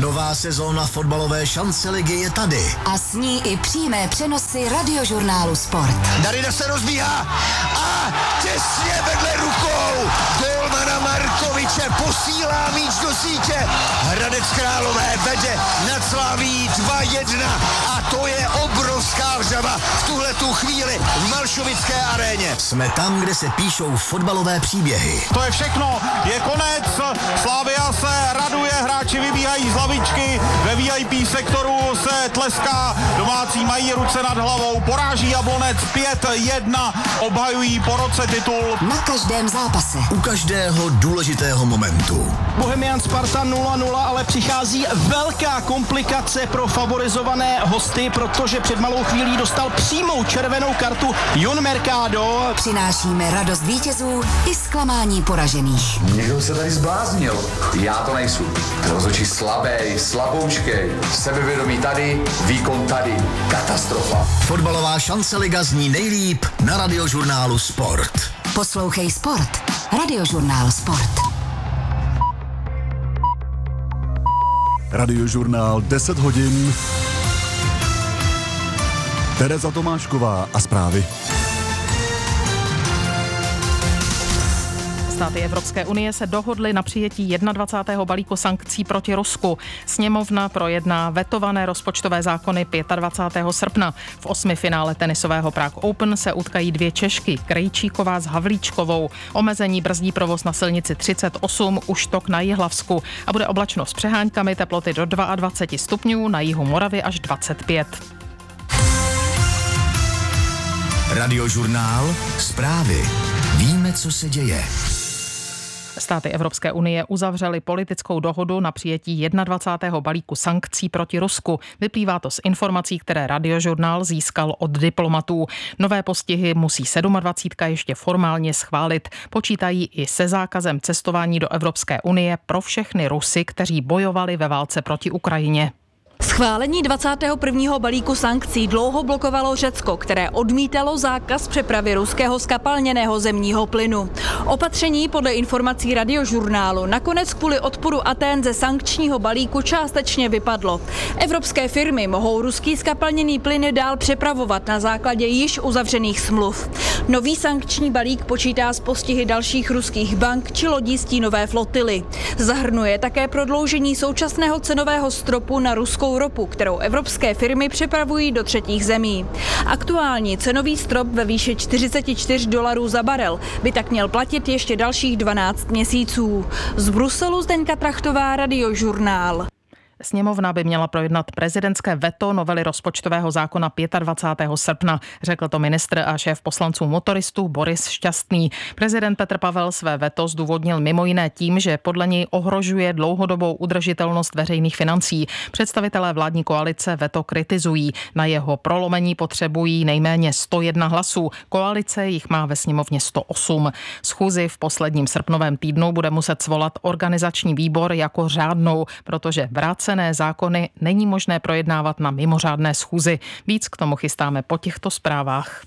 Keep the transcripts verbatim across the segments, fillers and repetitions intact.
Nová sezóna fotbalové šance ligy je tady. A s ní i přímé přenosy Radiožurnálu Sport. Darida se rozbíhá a těsně vedle rukou golmana Markoviče posílá míč do sítě. Hradec Králové vede nad Slaví dva jedna a to je obrovská vřava v tuhletu chvíli v Malšovické aréně. Jsme tam, kde se píšou fotbalové příběhy. To je všechno, je konec, Slavia se raduje, hráči vybíhají z lavičky, ve V I P sektoru se tleská, domácí mají ruce nad hlavou, poráží Jablonec pět jedna, obhajují po roce titul. Na každém zápase. U každého důležitého momentu. Bohemian Sparta nula nula, ale přichází velká komplikace pro favorizované hosty, protože před malou chvílí dostal přímou červenou kartu Jon Mercado. Přinášíme radost vítězů i zklamání poražených. Někdo se tady zbláznil. Já to nejsou. Rozhodčí slabý, slaboučkej, sebevědomí tady, výkon tady. Katastrofa. Fotbalová šance liga zní nejlíp na Radiožurnálu Sport. Poslouchej Sport. Radiožurnál Sport. Radiožurnál deset hodin. Tereza Tomášková a zprávy. Státy Evropské unie se dohodly na přijetí dvacátého prvního balíku sankcí proti Rusku. Sněmovna projedná vetované rozpočtové zákony dvacátého pátého srpna. V osmifinále tenisového Prague Open se utkají dvě Češky, Krejčíková s Havlíčkovou. Omezení brzdí provoz na silnici třicet osm, Uštok na Jihlavsku a bude oblačno s přeháňkami, teploty do dvacet dva stupňů, na jihu Moravy až dvacet pět. Radiožurnál Zprávy. Víme, co se děje. Státy Evropské unie uzavřely politickou dohodu na přijetí dvacátého prvního balíku sankcí proti Rusku. Vyplývá to z informací, které Radiožurnál získal od diplomatů. Nové postihy musí dvacítka sedm ještě formálně schválit. Počítají i se zákazem cestování do Evropské unie pro všechny Rusy, kteří bojovali ve válce proti Ukrajině. Schválení dvacátého prvního balíku sankcí dlouho blokovalo Řecko, které odmítalo zákaz přepravy ruského zkapalněného zemního plynu. Opatření podle informací Radiožurnálu nakonec kvůli odporu Atén ze sankčního balíku částečně vypadlo. Evropské firmy mohou ruský zkapalněný plyn dál přepravovat na základě již uzavřených smluv. Nový sankční balík počítá s postihy dalších ruských bank či lodí stínové flotily. Zahrnuje také prodloužení současného cenového stropu na ruskou ropu, kterou evropské firmy přepravují do třetích zemí. Aktuální cenový strop ve výši čtyřicet čtyři dolarů za barel by tak měl platit ještě dalších dvanáct měsíců. Z Bruselu Zdeňka Trachtová, Radiožurnál. Sněmovna by měla projednat prezidentské veto novely rozpočtového zákona dvacátého pátého srpna, řekl to ministr a šéf poslanců motoristů Boris Šťastný. Prezident Petr Pavel své veto zdůvodnil mimo jiné tím, že podle něj ohrožuje dlouhodobou udržitelnost veřejných financí. Představitelé vládní koalice veto kritizují. Na jeho prolomení potřebují nejméně sto jedna hlasů. Koalice jich má ve sněmovně sto osm. Schůzi v posledním srpnovém týdnu bude muset svolat organizační výbor jako řádnou, protože vrácené zákony není možné projednávat na mimořádné schůzi. Víc k tomu chystáme po těchto zprávách.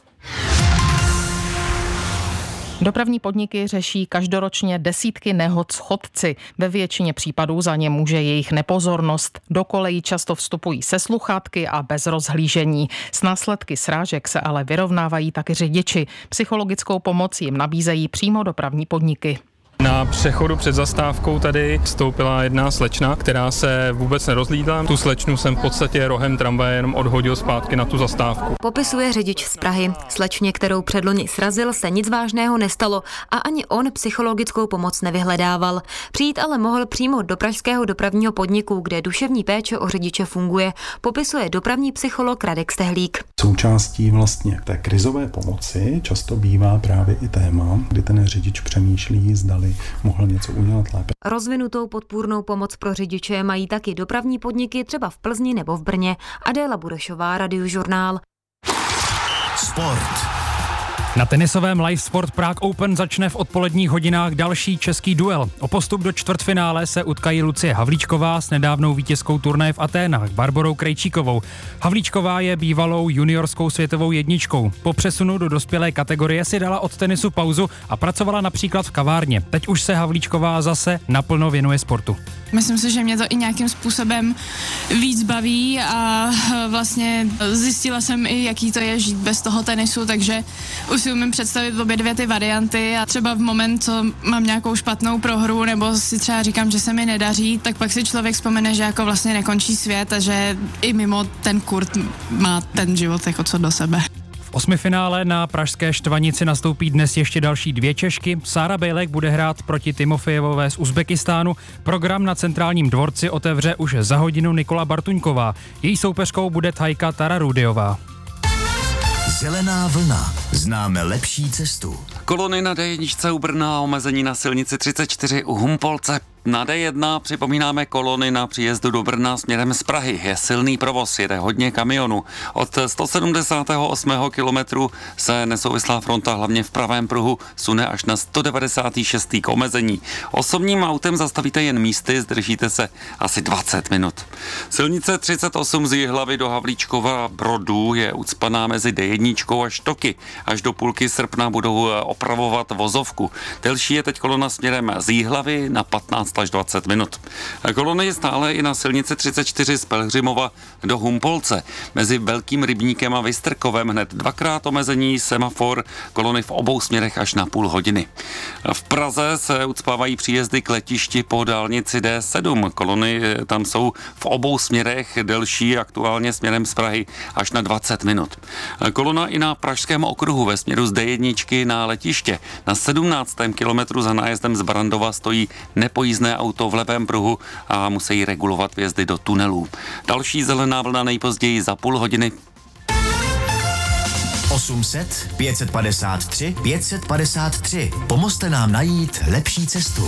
Dopravní podniky řeší každoročně desítky nehod s chodci. Ve většině případů za ně může jejich nepozornost. Do kolejí často vstupují se sluchátky a bez rozhlížení. S následky srážek se ale vyrovnávají taky řidiči. Psychologickou pomoc jim nabízejí přímo dopravní podniky. Na přechodu před zastávkou tady vstoupila jedna slečna, která se vůbec nerozhlídla. Tu slečnu jsem v podstatě rohem tramvaje jenom odhodil zpátky na tu zastávku. Popisuje řidič z Prahy. Slečně, kterou předloni srazil, se nic vážného nestalo a ani on psychologickou pomoc nevyhledával. Přijít ale mohl přímo do pražského dopravního podniku, kde duševní péče o řidiče funguje, popisuje dopravní psycholog Radek Stehlík. Součástí vlastně té krizové pomoci často bývá právě i téma, kdy ten řidič přemýšlí, zdali mohl něco udělat lépe. Rozvinutou podpůrnou pomoc pro řidiče mají taky dopravní podniky třeba v Plzni nebo v Brně. Adéla Burešová, Radiožurnál. Sport. Na tenisovém Live Sport Prague Open začne v odpoledních hodinách další český duel. O postup do čtvrtfinále se utkají Lucie Havlíčková s nedávnou vítězkou turnaje v Aténách Barborou Krejčíkovou. Havlíčková je bývalou juniorskou světovou jedničkou. Po přesunu do dospělé kategorie si dala od tenisu pauzu a pracovala například v kavárně. Teď už se Havlíčková zase naplno věnuje sportu. Myslím si, že mě to i nějakým způsobem víc baví a vlastně zjistila jsem i, jaký to je žít bez toho tenisu, takže už si umím představit obě dvě ty varianty a třeba v moment, co mám nějakou špatnou prohru nebo si třeba říkám, že se mi nedaří, tak pak si člověk vzpomene, že jako vlastně nekončí svět a že i mimo ten kurt má ten život jako co do sebe. V osmifinále na pražské Štvanici nastoupí dnes ještě další dvě Češky. Sára Bejlek bude hrát proti Timofejevové z Uzbekistánu. Program na Centrálním dvorci otevře už za hodinu Nikola Bartuňková. Její soupeřkou bude Tajka Tararudiová. Zelená vlna. Známe lepší cestu. Kolony na dé jedna u Brna, omezení na silnici třicet čtyři u Humpolce. Na dé jedna připomínáme kolony na příjezdu do Brna směrem z Prahy. Je silný provoz, jede hodně kamionů. Od sto sedmdesátého osmého kilometru se nesouvislá fronta hlavně v pravém pruhu sune až na sto devadesátý šestý k omezení. Osobním autem zastavíte jen místy, zdržíte se asi dvacet minut. Silnice třicet osm z Jihlavy do Havlíčkova Brodu je ucpaná mezi dé jedna a Štoky. Až do půlky srpna budou opravovat vozovku. Delší je teď kolona směrem z Jihlavy na patnáct až dvacet minut. Kolony je stále i na silnici třicet čtyři z Pelhřimova do Humpolce. Mezi Velkým Rybníkem a Vystrkovem hned dvakrát omezení, semafor, kolony v obou směrech až na půl hodiny. V Praze se ucpávají příjezdy k letišti po dálnici dé sedm. Kolony tam jsou v obou směrech, delší aktuálně směrem z Prahy až na dvacet minut. Kolona i na Pražském okruhu ve směru z dé jedna na letiště. Na sedmnáctém kilometru za nájezdem z Barandova stojí nepojízdné auto v levém pruhu a musí regulovat vjezdy do tunelů. Další zelená vlna nejpozději za půl hodiny. osm set pět set padesát tři pět set padesát tři. Pomozte nám najít lepší cestu.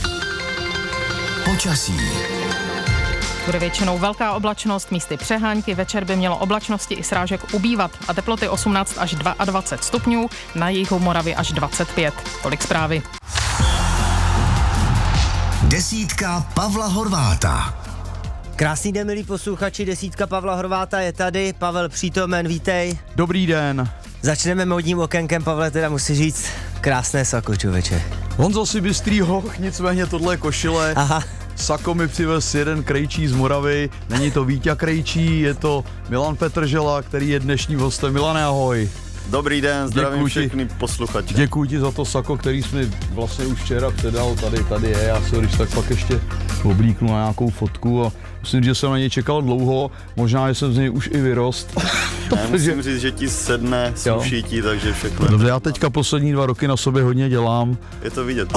Počasí. Bude většinou velká oblačnost, místy přehánky, večer by mělo oblačnosti i srážek ubývat a teploty osmnáct až dvacet dva stupňů, na jihu Moravy až dvacet pět. Tolik zprávy. Desítka Pavla Horváta. Krásný den, milí posluchači, desítka Pavla Horváta je tady. Pavel přítomen, vítej. Dobrý den. Začneme módním okénkem, Pavle, teda musí říct krásné sako, člověče. Honzo si bystrý hoch, nicméně tohle je košile. Aha. Sako mi přivez jeden krejčí z Moravy, není to Víťa Krejčí, je to Milan Petržela, který je dnešním hostem. Milane, ahoj. Dobrý den, zdravím Děkuji všechny posluchače. Děkuji ti za to sako, který jsi mi vlastně už včera předal, tady, tady je, já se když tak pak ještě oblíknu na nějakou fotku a myslím, že jsem na něj čekal dlouho, možná, že jsem z něj už i vyrost. Ne, musím říct, že ti sedne, sluší ti, takže všechno. Dobře, já teďka poslední dva roky na sobě hodně dělám. Je to vidět.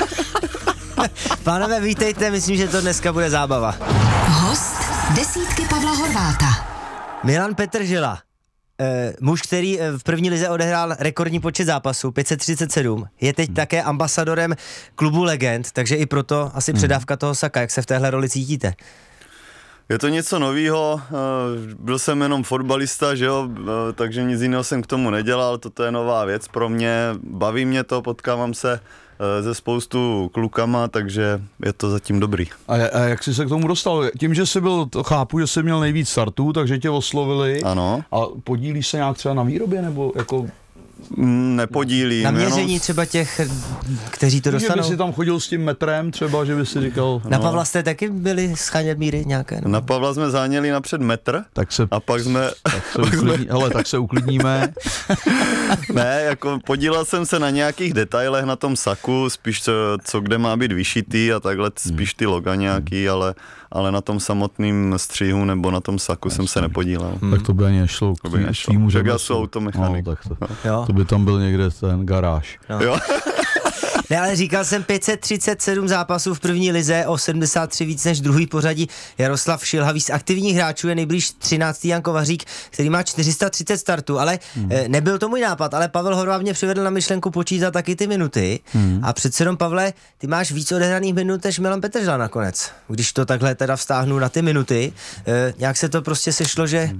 Pánové, vítejte, myslím, že to dneska bude zábava. Host desítky Pavla Horváta. Milan Petržela. Uh, muž, který v první lize odehrál rekordní počet zápasů, pět set třicet sedm, je teď hmm. také ambasadorem klubu legend, takže i proto asi hmm. předávka toho saka. Jak se v téhle roli cítíte? Je to něco novýho, byl jsem jenom fotbalista, že jo, takže nic jiného jsem k tomu nedělal, toto je nová věc pro mě, baví mě to, potkávám se ze spoustu klukama, takže je to zatím dobrý. A, a jak jsi se k tomu dostal? Tím, že jsi byl, to chápu, že jsi měl nejvíc startů, takže tě oslovili. Ano. A podílíš se nějak třeba na výrobě, nebo jako... Nepodílím. Na měření jenom... třeba těch, kteří to dostanou. Že by si tam chodil s tím metrem třeba, že by si říkal... Na Pavla jste taky byli schánět míry nějaké? Nebo? Na Pavla jsme záněli napřed metr tak se, a pak jsme... Tak se, uklidní, jsme... hele, tak se uklidníme. Ne, jako podílel jsem se na nějakých detailech na tom saku, spíš co, co kde má být vyšitý a takhle spíš ty loga nějaký, ale, ale na tom samotným střihu nebo na tom saku jsem se nepodílel. Hmm. Tak to by ani nešlo. To by nešlo. Tak já jsem automechanik. No, tak to, to by tam byl někde ten garáž. No. Jo. Ne, ale říkal jsem pět set třicet sedm zápasů v první lize, o sedmdesát tři víc než druhý pořadí Jaroslav Šilhavý. Z aktivních hráčů je nejblíž třináctý Jan Kovařík, který má čtyři sta třicet startů, ale hmm. nebyl to můj nápad, ale Pavel Horváth mě přivedl na myšlenku počítat taky ty minuty hmm. a přece jenom, Pavle, ty máš víc odehraných minut než Milan Petržela nakonec. Když to takhle teda vztáhnu na ty minuty, eh, nějak se to prostě sešlo, že hmm.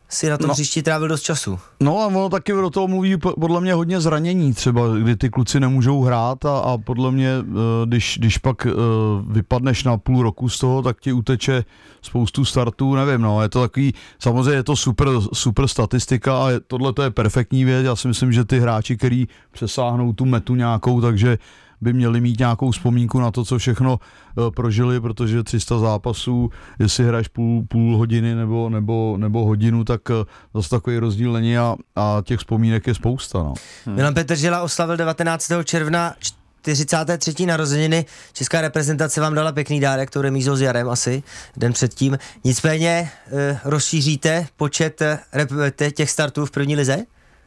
si na tom No. hřišti trávil dost času. No a ono taky do toho mluví podle mě hodně zranění třeba, kdy ty kluci nemůžou hrát a, a podle mě, když, když pak vypadneš na půl roku z toho, tak ti uteče spoustu startů, nevím, no, je to takový, samozřejmě je to super, super statistika a je, tohle to je perfektní věc, já si myslím, že ty hráči, který přesáhnou tu metu nějakou, takže by měli mít nějakou vzpomínku na to, co všechno uh, prožili, protože tři sta zápasů, jestli hraješ půl, půl hodiny nebo, nebo, nebo hodinu, tak uh, zase takový rozdíl není a, a těch vzpomínek je spousta. No. Hmm. Milan Petržela oslavil devatenáctého června čtyřicáté třetí narozeniny. Česká reprezentace vám dala pěkný dárek, tou remízou s Jarem asi, den předtím. Nicméně uh, rozšíříte počet uh, těch startů v první lize?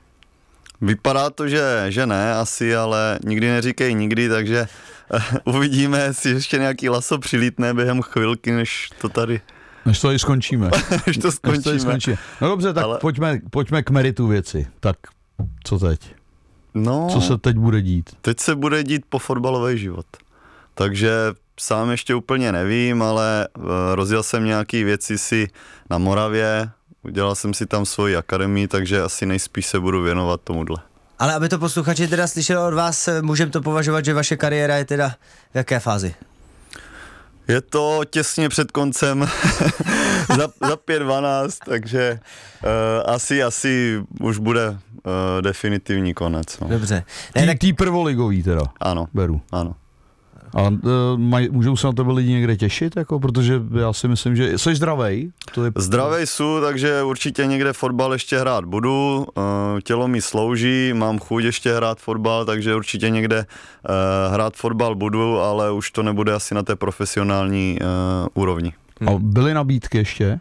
Vypadá to, že, že ne asi, ale nikdy neříkej nikdy, takže uh, uvidíme, jestli ještě nějaký laso přilítne během chvilky, než to tady... Než to tady skončíme. než to skončíme. Než to skončíme. No dobře, tak ale... pojďme, pojďme k meritu věci. Tak co teď? No, co se teď bude dít? Teď se bude dít po fotbalový život. Takže sám ještě úplně nevím, ale uh, rozjel jsem nějaký věci si na Moravě, udělal jsem si tam svoji akademii, takže asi nejspíš se budu věnovat tomuhle. Ale aby to posluchači teda slyšeli od vás, můžeme to považovat, že vaše kariéra je teda v jaké fázi? Je to těsně před koncem za, za pět dvanáct, takže uh, asi, asi už bude uh, definitivní konec. No. Dobře. Ne, tak... Tý prvoligový teda. Ano. Beru. Ano. A uh, maj, můžou se na tebe lidi někde těšit, jako, protože já si myslím, že jsi zdravej. To je... Zdravej jsou, takže určitě někde fotbal ještě hrát budu, uh, tělo mi slouží, mám chuť ještě hrát fotbal, takže určitě někde uh, hrát fotbal budu, ale už to nebude asi na té profesionální uh, úrovni. A byly nabídky ještě?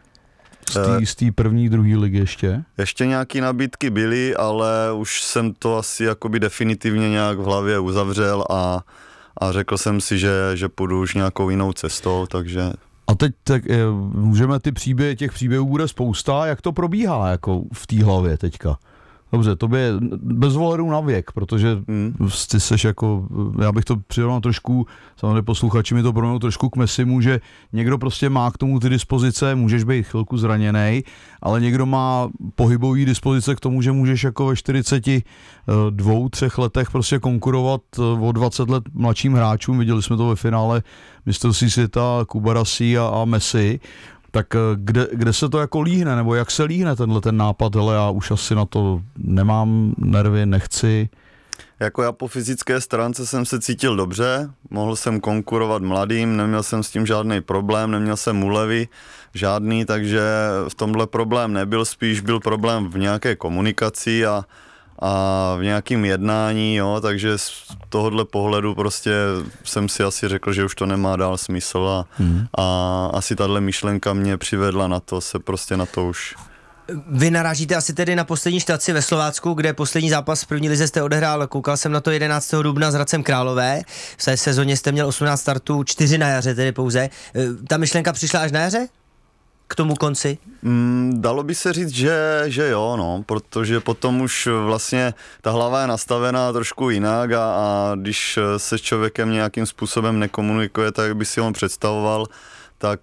Z té první, druhé ligy ještě? Ještě nějaké nabídky byly, ale už jsem to asi jakoby definitivně nějak v hlavě uzavřel a A řekl jsem si, že, že půjdu už nějakou jinou cestou, takže... A teď tak, můžeme ty příběhy, těch příběhů bude spousta, jak to probíhá jako v té hlavě teďka? Dobře, to je bez ohledu na věk, protože hmm. ty seš jako, já bych to přirovnal trošku, samozřejmě posluchači mi to proměnou trošku k Messimu, že někdo prostě má k tomu ty dispozice, můžeš být chvilku zraněnej, ale někdo má pohybový dispozice k tomu, že můžeš jako ve čtyřiceti dvou, třech letech prostě konkurovat o dvacet let mladším hráčům, viděli jsme to ve finále mistrovství světa Kubarasi a, a Messi. Tak kde, kde se to jako líhne, nebo jak se líhne tenhle ten nápad, hele, já už asi na to nemám nervy, nechci. Jako já po fyzické stránce jsem se cítil dobře, mohl jsem konkurovat mladým, neměl jsem s tím žádný problém, neměl jsem úlevy žádný, takže v tomhle problém nebyl, spíš byl problém v nějaké komunikaci a a v nějakém jednání, jo, takže z tohohle pohledu prostě jsem si asi řekl, že už to nemá dál smysl a, hmm. a asi tahle myšlenka mě přivedla na to, se prostě na to už... Vy narážíte asi tedy na poslední štaci ve Slovácku, kde poslední zápas v první lize jste odehrál, koukal jsem na to jedenáctého dubna s Hradcem Králové, v té sezóně jste měl osmnáct startů, čtyři na jaře tedy pouze. Ta myšlenka přišla až na jaře? K tomu konci? Mm, dalo by se říct, že, že jo, no, protože potom už vlastně ta hlava je nastavená trošku jinak a, a když se s člověkem nějakým způsobem nekomunikuje, tak by si on představoval, tak,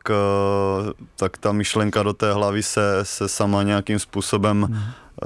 tak ta myšlenka do té hlavy se, se sama nějakým způsobem mm. uh,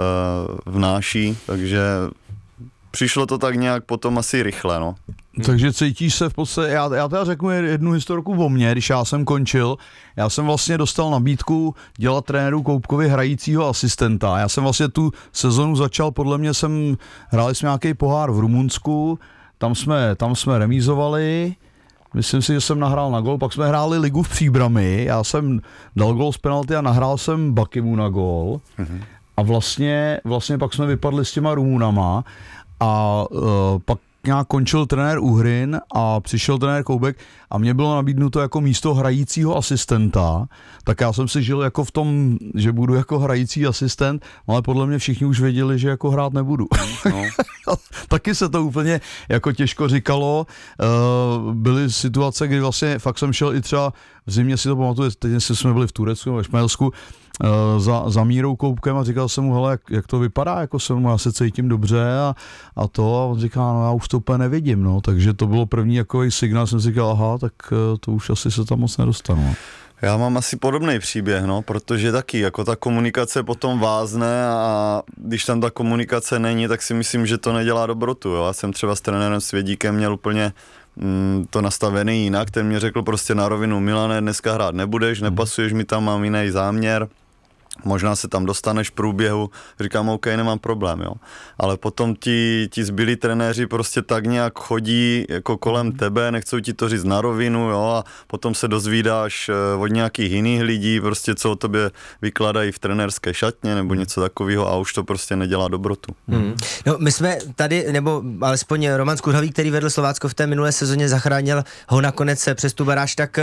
vnáší, takže přišlo to tak nějak potom asi rychle, no. Takže cítíš se v podstatě, já, já teda řeknu jednu historku o mně, když já jsem končil, já jsem vlastně dostal nabídku dělat trenéru Koubkovi hrajícího asistenta. Já jsem vlastně tu sezonu začal, podle mě jsem, hráli jsme nějaký pohár v Rumunsku, tam jsme, tam jsme remízovali, myslím si, že jsem nahrál na gól, pak jsme hráli ligu v Příbrami, já jsem dal gól z penalty a nahrál jsem Bakimu na gól mm-hmm. a vlastně, vlastně pak jsme vypadli s těma Rumunama a uh, pak nějak končil trenér Uhrin a přišel trenér Koubek a mě bylo nabídnuto jako místo hrajícího asistenta, tak já jsem si žil jako v tom, že budu jako hrající asistent, ale podle mě všichni už věděli, že jako hrát nebudu. No. Taky se to úplně jako těžko říkalo. Uh, byly situace, kdy vlastně fakt jsem šel i třeba v zimě, si to pamatuju, teď jsme byli v Turecku, ve Španělsku, Uh, za, za Mírou Koubkem a říkal jsem mu, hele, jak, jak to vypadá, jako se mu, já se cítím dobře a, a to a on říká, no já už to úplně nevidím, no, takže to bylo první jako signál, jsem si říkal, aha, tak uh, to už asi se tam moc nedostanu. Já mám asi podobný příběh, no, protože taky jako ta komunikace potom vázne a když tam ta komunikace není, tak si myslím, že to nedělá dobrotu. Jo. Já jsem třeba s trenérem Svědíkem měl úplně mm, to nastavený jinak, ten mě řekl prostě na rovinu: Milane, dneska hrát nebudeš, nepasuješ mi tam, mám jiný záměr. Možná se tam dostaneš v průběhu, říkám, OK, nemám problém, jo. Ale potom ti, ti zbylí trenéři prostě tak nějak chodí jako kolem tebe, nechcou ti to říct na rovinu, jo, a potom se dozvídáš od nějakých jiných lidí, prostě co o tobě vykladají v trenérské šatně nebo něco takového a už to prostě nedělá dobrotu. Hmm. No, my jsme tady, nebo alespoň Roman Skurhavý, který vedl Slovácko v té minulé sezóně, zachránil ho nakonec přes tu baráž, tak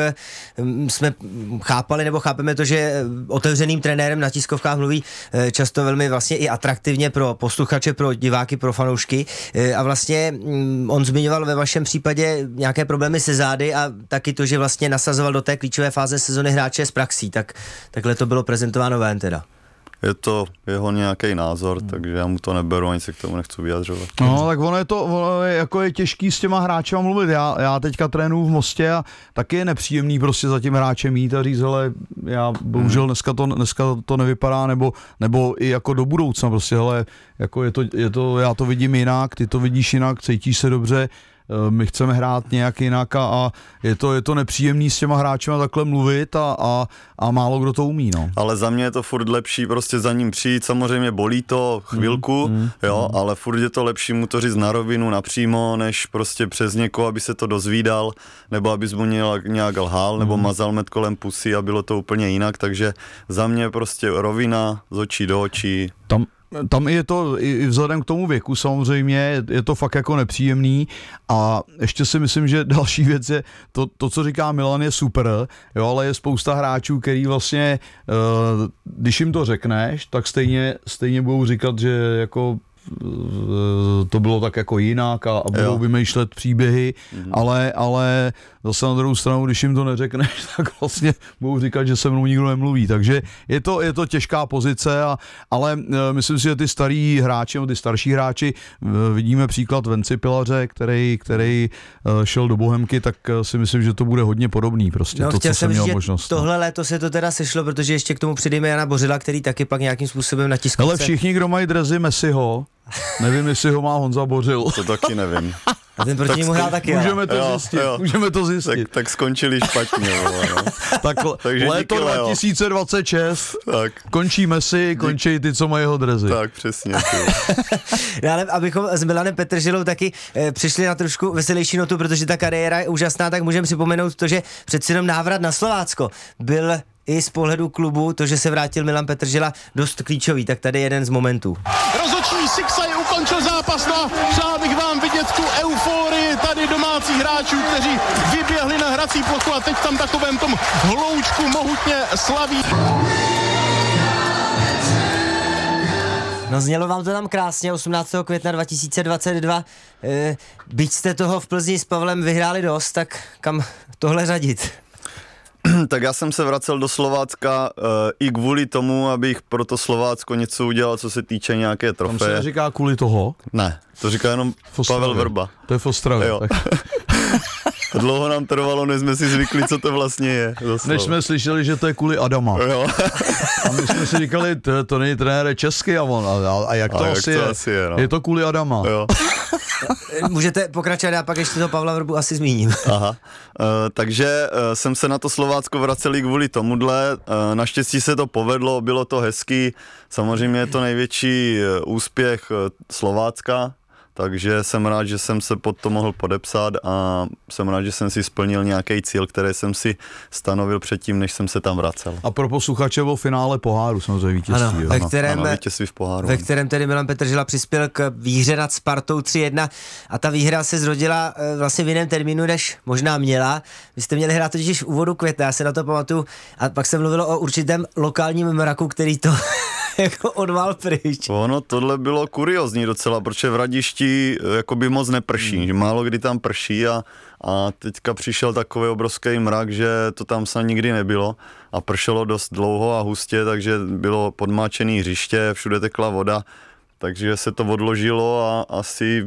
jsme chápali nebo chápeme to, že otevřeným trenérem na tiskovkách mluví často velmi vlastně i atraktivně pro posluchače, pro diváky, pro fanoušky a vlastně on zmiňoval ve vašem případě nějaké problémy se zády a taky to, že vlastně nasazoval do té klíčové fáze sezony hráče z praxí, tak takhle to bylo prezentováno ven teda. Je to jeho nějaký názor, hmm. takže já mu to neberu, ani se k tomu nechci vyjadřovat. No, tak ono je to, ono je, jako je těžký s těma hráčema mluvit. Já, já teďka trénuju v Mostě a taky je nepříjemný prostě za tím hráčem jít a říct, hele, já bohužel dneska to, dneska to nevypadá, nebo, nebo i jako do budoucna prostě, hele, jako je to, je to, já to vidím jinak, ty to vidíš jinak, cítíš se dobře, my chceme hrát nějak jinak a, a je to, je to nepříjemný s těma hráčima takhle mluvit a, a, a málo kdo to umí, no. Ale za mě je to furt lepší prostě za ním přijít, samozřejmě bolí to chvilku, mm, mm, jo, mm. ale furt je to lepší mu to říct na rovinu, napřímo, než prostě přes někoho, aby se to dozvídal, nebo abys mu nějak lhal, nebo mm. mazal med kolem pusy a bylo to úplně jinak, takže za mě prostě rovina z očí do očí. Tam Tam je to i vzhledem k tomu věku samozřejmě, je to fakt jako nepříjemný a ještě si myslím, že další věc je, to, to co říká Milan je super, jo, ale je spousta hráčů, který vlastně, když jim to řekneš, tak stejně, stejně budou říkat, že jako to bylo tak jako jinak a, a budou jo. vymýšlet příběhy, mm-hmm. ale, ale zase na druhou stranu, když jim to neřekneš, tak vlastně budou říkat, že se mnou nikdo nemluví, takže je to, je to těžká pozice, a, ale myslím si, že ty starý hráči, ty starší hráči, vidíme příklad Venci Pilaře, který, který šel do Bohemky, tak si myslím, že to bude hodně podobný prostě, no, to, co jsem měl možnost. Tohle léto se to teda sešlo, protože ještě k tomu přidejme Jana Bořila, který taky pak nějakým způsobem na tiskovce. Ale všichni, kdo mají dresy Messiho, nevím, jestli ho má Honza Bořil. To taky nevím. A ten proti němu hrál taky. Můžeme to jo, zjistit, jo. můžeme to zjistit. Tak, tak skončili špatně. Vole, no. Tak takže léto dva tisíce dvacet šest, tak. Končí Messi, končí ty, co mají jeho dresy. Tak, přesně. No, ale abychom s Milanem Petržilou taky e, přišli na trošku veselější notu, protože ta kariéra je úžasná, tak můžeme připomenout to, že přeci jenom návrat na Slovácko byl i z pohledu klubu, to, že se vrátil Milan Petržila, dost klíčový, tak tady jeden z momentů. Rozhodčí Siksaj ukončil zápas, no přál bych vám vidět tu euforii tady domácích hráčů, kteří vyběhli na hrací plochu a teď tam takovém tom hloučku mohutně slaví. No znělo vám to tam krásně, osmnáctého května dva tisíce dvacet dva, e, byť jste toho v Plzni s Pavlem vyhráli dost, tak kam tohle řadit? Tak já jsem se vracel do Slovácka uh, i kvůli tomu, abych pro to Slovácko něco udělal, co se týče nějaké trofeje. Tam se neříká kvůli toho? Ne, to říká jenom Pavel Vrba. To je v Ostravě. Dlouho nám trvalo, než jsme si zvykli, co to vlastně je. Než jsme slyšeli, že to je kvůli Adama. Jo. A my jsme si říkali, to, to není trenér český a on. A, a jak to, a jak asi, to je? asi je? No. Je to kvůli Adama. Jo. Můžete pokračovat, já pak ještě toho Pavla Vrbu asi zmíním. Aha, uh, takže uh, jsem se na to Slovácko vracel i kvůli tomuhle, uh, naštěstí se to povedlo, bylo to hezký, samozřejmě je to největší uh, úspěch uh, Slovácka, takže jsem rád, že jsem se pod to mohl podepsat a jsem rád, že jsem si splnil nějaký cíl, který jsem si stanovil předtím, než jsem se tam vracel. A pro posluchače bylo finále poháru, samozřejmě vítězství. Ano, ve kterém, ano, vítězství v poháru. Ve kterém tedy Milan Petržila přispěl k výhře nad Spartou tři jedna a ta výhra se zrodila vlastně v jiném termínu, než možná měla. Vy jste měli hrát totiž v úvodu května, já se na to pamatuju, a pak se mluvilo o určitém lokálním mraku, který to jako odval pryč. Ono tohle bylo kuriozní docela, protože v Radišti jakoby moc neprší, hmm. že málo kdy tam prší a, a teďka přišel takový obrovský mrak, že to tam snad nikdy nebylo a pršelo dost dlouho a hustě, takže bylo podmáčené hřiště, všude tekla voda, takže se to odložilo a asi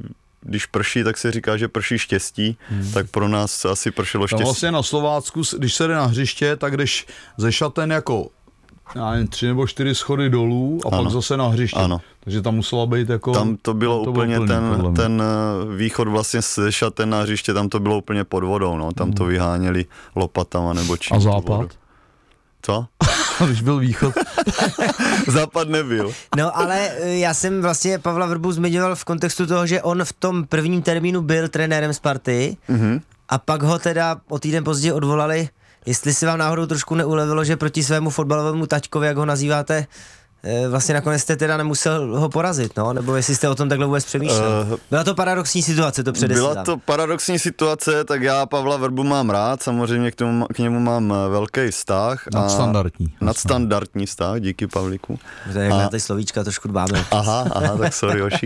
když prší, tak se říká, že prší štěstí, hmm. tak pro nás asi pršelo štěstí. Tam vlastně na Slovácku, když se jde na hřiště, tak jdeš ze šaten jako já nevím, tři nebo čtyři schody dolů a ano. pak zase na hřiště. Ano. Takže tam musela být jako... Tam to bylo to úplně bylo plný, ten, ten východ vlastně ze šaten na hřiště, tam to bylo úplně pod vodou, no. Tam hmm. to vyháněli lopatama nebo čím. A západ? Co? Když byl východ. Západ nebyl. No ale já jsem vlastně Pavla Vrbu zmiňoval v kontextu toho, že on v tom prvním termínu byl trenérem Sparty mm-hmm. a pak ho teda o týden později odvolali. Jestli si vám náhodou trošku neulevilo, že proti svému fotbalovému taťkovi, jak ho nazýváte, vlastně nakonec jste teda nemusel ho porazit, no? Nebo jestli jste o tom takhle vůbec přemýšlel. Byla to paradoxní situace, to předesílám. Byla to paradoxní situace, tak já Pavla Vrbu mám rád, samozřejmě k, tomu, k němu mám velký vztah. Nadstandardní. Nadstandardní vztah, díky Pavlíku. To je jak na ty slovíčka trošku dbáme. Aha, aha, tak sorry, Oši.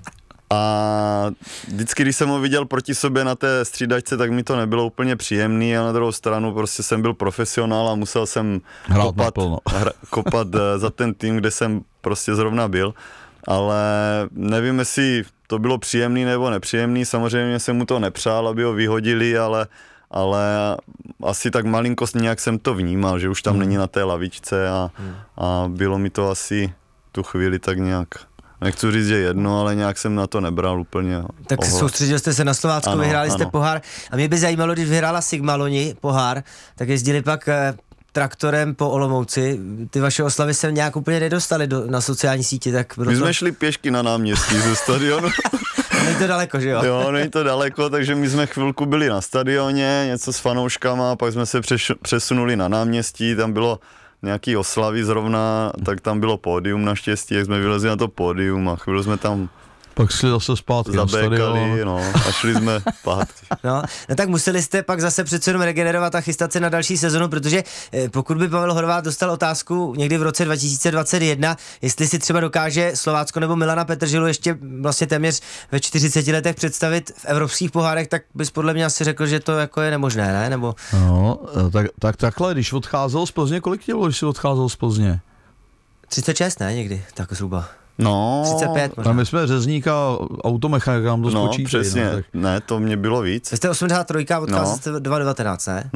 A vždycky, když jsem ho viděl proti sobě na té střídačce, tak mi to nebylo úplně příjemný a na druhou stranu prostě jsem byl profesionál a musel jsem kopat, hra, kopat za ten tým, kde jsem prostě zrovna byl, ale nevím, jestli to bylo příjemný nebo nepříjemný, samozřejmě jsem mu to nepřál, aby ho vyhodili, ale, ale asi tak malinkost nějak jsem to vnímal, že už tam hmm. není na té lavičce a, hmm. a bylo mi to asi tu chvíli tak nějak... Nechci říct, že jedno, ale nějak jsem na to nebral úplně. Tak ohled. Soustředil jste se na Slovácko, ano, vyhráli jste ano. pohár. A mě by zajímalo, když vyhrála Sigma loni pohár, tak jezdili pak eh, traktorem po Olomouci. Ty vaše oslavy se nějak úplně nedostali do, na sociální sítě. Tak proto... My jsme šli pěšky na náměstí ze stadionu. Není to daleko, že jo? Jo, není to daleko, takže my jsme chvilku byli na stadioně, něco s fanouškama, pak jsme se přeš, přesunuli na náměstí, tam bylo nějaký oslavy zrovna, tak tam bylo pódium naštěstí, jak jsme vylezli na to pódium a chvíli jsme tam pak šli zase zpátky zabékali, no, a šli jsme zpátky. No, no tak museli jste pak zase přece jenom regenerovat a chystat se na další sezonu, protože eh, pokud by Pavel Horváth dostal otázku někdy v roce dva tisíce dvacet jedna, jestli si třeba dokáže Slovácko nebo Milana Petrželu ještě vlastně téměř ve čtyřiceti letech představit v evropských pohárech, tak bys podle mě asi řekl, že to jako je nemožné, ne? Nebo... No, tak, tak takhle, když odcházel z Plzně, kolik tě bylo, když jsi odcházel z Plzně? třicet šest, ne, někdy, tak zhruba. No, třicet pět možná. Tam my jsme řezníka, automechanika, nám to no, spočítají. Přesně. No, tak... Ne, to mě bylo víc. Vy jste osmdesát tři a odcházel jste no. dva devatenáct, ne?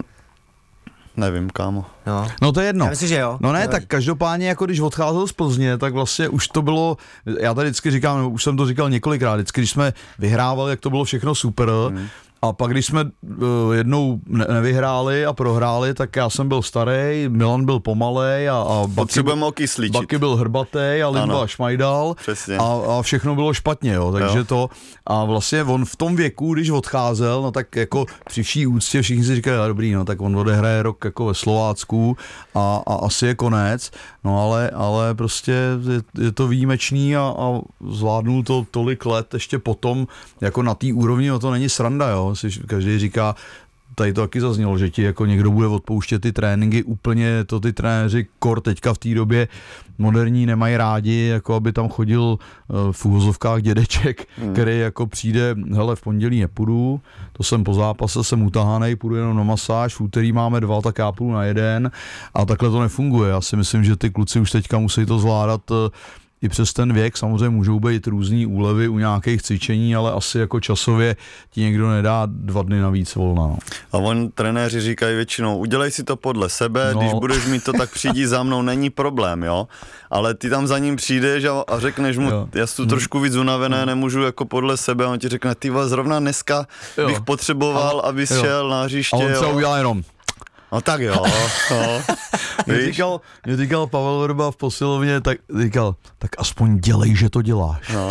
Nevím, kámo. No. no to je jedno. Já myslím, že jo. No ne, tak každopádně, jako když odcházel z Plzně, tak vlastně už to bylo, já tady vždycky říkám, nebo už jsem to říkal několikrát, vždycky, když jsme vyhrávali, jak to bylo všechno super, hmm. A pak, když jsme uh, jednou ne- nevyhráli a prohráli, tak já jsem byl starý, Milan byl pomalej a, a Baky, Baky byl hrbatej a Lindba šmajdal a, a všechno bylo špatně, jo, takže jo. to a vlastně on v tom věku, když odcházel, no tak jako při vší úctě všichni si říkají, dobrý, no tak on odehraje rok jako ve Slovácku a, a asi je konec, no ale, ale prostě je, je to výjimečný a, a zvládnul to tolik let ještě potom, jako na té úrovni, no to není sranda, jo. Si každý říká, tady to taky zaznělo, že ti jako někdo bude odpouštět ty tréninky, úplně to ty trenéři kor teďka v té době moderní nemají rádi, jako aby tam chodil uh, v úvozovkách dědeček, hmm. který jako přijde, hele, v pondělí nepůjdu, to jsem po zápase, jsem utahanej, půjdu jenom na masáž, v úterý máme dva, tak já půjdu na jeden a takhle to nefunguje. Já si myslím, že ty kluci už teďka musí to zvládat uh, i přes ten věk, samozřejmě můžou být různý úlevy u nějakých cvičení, ale asi jako časově ti někdo nedá dva dny navíc volna. No. A on trenéři říkají většinou, udělej si to podle sebe, no. Když budeš mít to, tak přijdi za mnou, není problém, jo. Ale ty tam za ním přijdeš a, a řekneš mu, jo. Já jsem trošku víc unavené, nemůžu jako podle sebe, a on ti řekne, ty vás zrovna dneska jo. bych potřeboval, a, abys jo. šel na hřiště. A on se udělá jenom. No tak jo, no. Mě říkal, mě říkal Pavel Vrba v posilovně, tak říkal, tak aspoň dělej, že to děláš. No.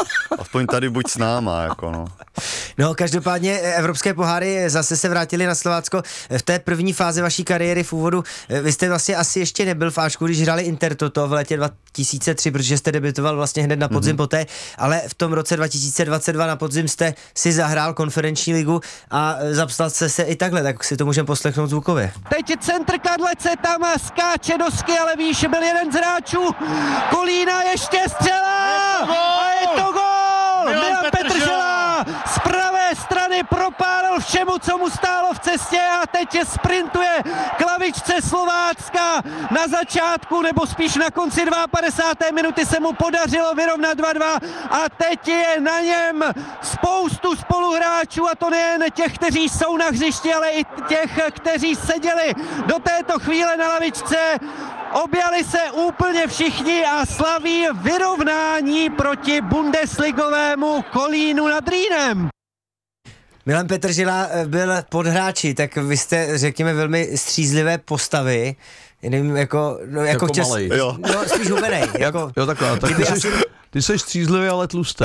Aspoň tady buď s náma, jako no. No, každopádně evropské poháry zase se vrátili na Slovácko. V té první fázi vaší kariéry v úvodu, vy jste vlastně asi ještě nebyl v Ačku, když hráli Intertoto v létě dva tisíce tři, protože jste debutoval vlastně hned na podzim mm-hmm. poté, ale v tom roce dva tisíce dvacet dva na podzim jste si zahrál konferenční ligu a zapsal jste se i takhle, tak si to můžeme poslechnout zvukově. Teď je centr Kadlece, tam skáče do sky, ale výš byl jeden z hráčů, Kolína ještě střela a je to gól! Milan Petržela z pravé strany strany propálil všemu, co mu stálo v cestě a teď sprintuje k lavičce Slovácka. Na začátku, nebo spíš na konci padesáté druhé minuty se mu podařilo vyrovnat dva dva a teď je na něm spoustu spoluhráčů, a to nejen těch, kteří jsou na hřišti, ale i těch, kteří seděli do této chvíle na lavičce. Objali se úplně všichni a slaví vyrovnání proti bundesligovému Kolínu nad Rýnem. Milan Petržila byl pod hráči, tak vy jste, řekněme, velmi střízlivé postavy. Já nevím, jako... No, jako, jako čas, malej. Jo. No, spíš hubenej. Jako, jo, takhle. Tak ty, asi... jsi, ty jsi střízlivý, ale tlustý.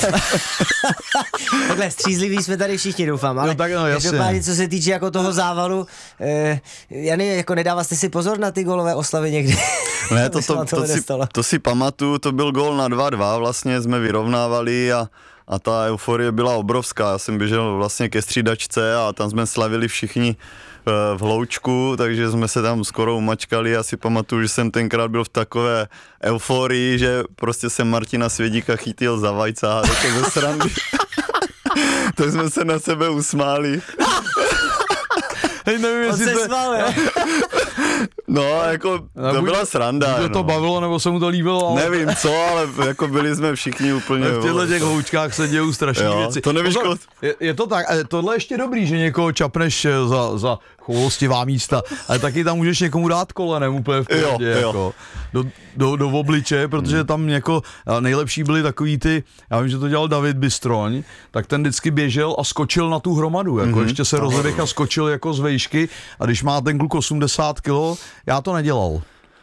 Takhle, střízliví jsme tady všichni, doufám. Ale jo, tak no, jasně. Co se týče jako toho závalu, eh, já nevím, jako nedával jste si pozor na ty gólové oslavy někdy? Ne, to, to, to, to, si, to si pamatuju, to byl gól na dva dva, vlastně jsme vyrovnávali a A ta euforie byla obrovská. Já jsem běžel vlastně ke střídačce a tam jsme slavili všichni v hloučku, takže jsme se tam skoro umačkali. Já si pamatuju, že jsem tenkrát byl v takové euforii, že prostě jsem Martina Svědíka chytil za vajca a to ze srandy. Tak jsme se na sebe usmáli. Hej, nevím, jestli se smál, jo? No, jako to byla sranda. To to bavilo, nebo se mu to líbilo? Ale... Nevím co, ale jako byli jsme všichni úplně... V těchto těch houčkách se dějou strašné věci. To nevíš, Pozor, je, je to tak, tohle je ještě dobrý, že někoho čapneš za, za choulostivá místa, ale taky tam můžeš někomu dát kolenem úplně v pohodě, jo, jako, jo. Do, do, do obliče, protože hmm. tam jako nejlepší byly takový ty, já vím, že to dělal David Bystroň, tak ten vždycky běžel a skočil na tu hromadu, jako hmm. ještě se rozedech a skočil jako z vejšky, a když má ten kluk osmdesát kilo, já to nedělal.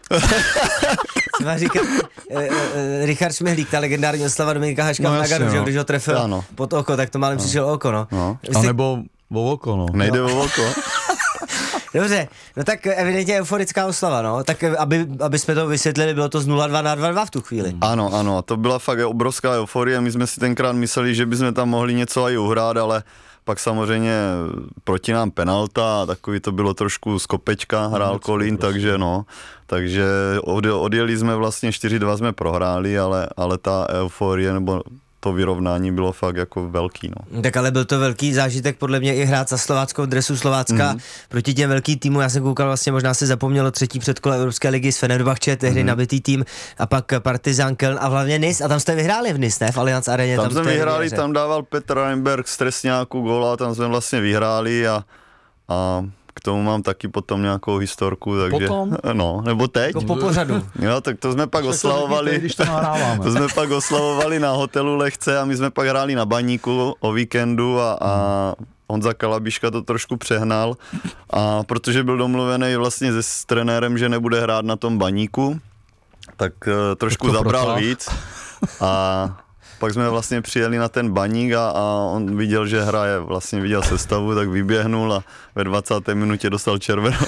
Třeba říkat, eh, eh, Richard Šmihlík, ta legendární oslava Dominika Haška no, v Nagaru, že když ho trefil ano. pod oko, tak to málem no. přišel oko, no. no. A nebo o oko, no. Nejde no. o oko. Dobře, no tak evidentně euforická oslava, no. Tak aby, aby jsme to vysvětlili, bylo to z nula dva na dva dva v tu chvíli. Ano, ano, to byla fakt obrovská euforie, my jsme si tenkrát mysleli, že bychom tam mohli něco i uhrát, ale pak samozřejmě proti nám penalta a takový to bylo trošku z kopečka, hrál no, Kolín, prostě. takže no, takže odjeli jsme vlastně čtyři dva jsme prohráli, ale, ale ta euforie nebo to vyrovnání bylo fakt jako velký, no. Tak ale byl to velký zážitek podle mě i hrát za Slováckou dresu Slovácka mm. proti těm velký týmu. Já jsem koukal, vlastně možná se zapomnělo třetí předkole Evropské ligy s Fenerbahče, tehdy mm. nabitý tým, a pak Partizan Köln a hlavně Nice, a tam jste vyhráli v Nice, ne? V Allianz Areně. Tam, tam jsme vyhráli, hře. Tam dával Petr Reinberg z trestňáku góla, tam jsme vlastně vyhráli a, a k tomu mám taky potom nějakou historku, takže... Potom? No, nebo teď. Jako po pořadu. Jo, tak to jsme pak to oslavovali... Když to nahráváme. To jsme pak oslavovali na hotelu Lehce a my jsme pak hráli na Baníku o víkendu a, a Honza Kalabiška to trošku přehnal, a protože byl domluvený vlastně se s trenérem, že nebude hrát na tom Baníku, tak uh, trošku tak zabral protáh. víc a... Pak jsme vlastně přijeli na ten Baník a, a on viděl, že hraje, vlastně viděl sestavu, tak vyběhnul a ve dvacáté minutě dostal červenou.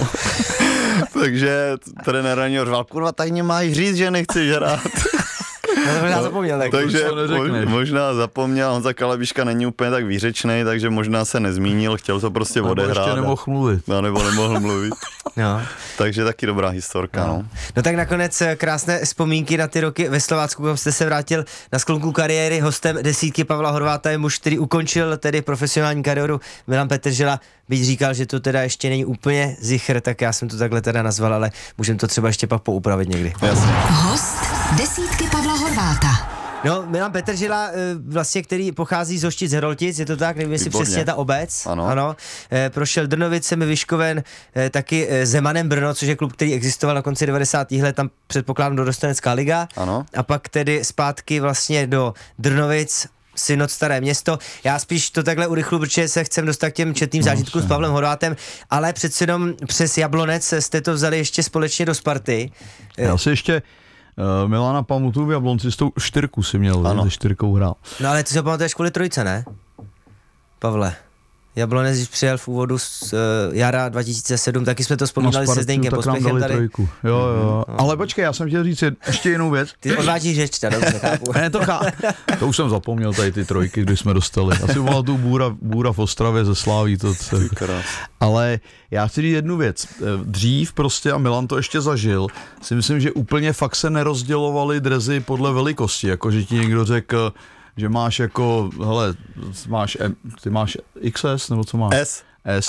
Takže trenér na něho řval, kurva, tak nemáš říct, že nechceš hrát. No, možná zapomněl. Tak takže možná zapomněl, Honza Kalabiška není úplně tak výřečnej, takže možná se nezmínil, chtěl to prostě nebo odehrát. Nebo ještě nemohl mluvit. No, nebo nemohl mluvit. No. Takže taky dobrá historka. No. No. no tak nakonec krásné vzpomínky na ty roky ve Slovácku, kam jste se vrátil na sklonku kariéry. Hostem desítky Pavla Horváta je muž, který ukončil tedy profesionální kariéru, Milan Petržila. Byť říkal, že to teda ještě není úplně zichr, tak já jsem to takhle teda nazval, ale můžeme to třeba ještě pak poupravit někdy. Jasně. Host desítky Pavla Horváta. No, Milan Petržila, vlastně, který pochází z Hoštic Heroltic, je to tak, nevím, jestli přesně ta obec. Ano. ano. E, prošel Drnovicemi, Vyškoven, e, taky Zemanem Brno, což je klub, který existoval na konci devadesátých let, tam předpokládám do Dostanecká liga. Ano. A pak tedy zpátky vlastně do Drnovic, Synod Staré Město. Já spíš to takhle urychlu, protože se chcem dostat k těm četným zážitkům s Pavlem Horvátem, ale přece jenom přes Jablonec jste to vzali ještě společně do Sparty. Já si ještě Uh, Milana pamatuju, v Jablonci s tou čtyřku si měl, ano. Se čtyřkou hrál. No ale ty se pamatuješ kvůli trojce, ne? Pavle. Jablonec, když přijel v úvodu z uh, jara dva tisíce sedm, taky jsme to vzpomínali se Zdeňkem Pospěchem tady. Trojku. Jo, jo. No. Ale počkej, já jsem chtěl říct ještě jinou věc. Ty odvádíš řeč, teda, dobře, chápu. Ne, to chápu. To už jsem zapomněl tady ty trojky, když jsme dostali. Asi byla tu bůra, bůra v Ostravě ze Sláví. To se... Ale já chci říct jednu věc. Dřív prostě, a Milan to ještě zažil, si myslím, že úplně fakt se nerozdělovaly drezy podle velikosti. Jako, že ti někdo řekl, že máš jako, hele, máš, ty máš X S, nebo co máš? S. S.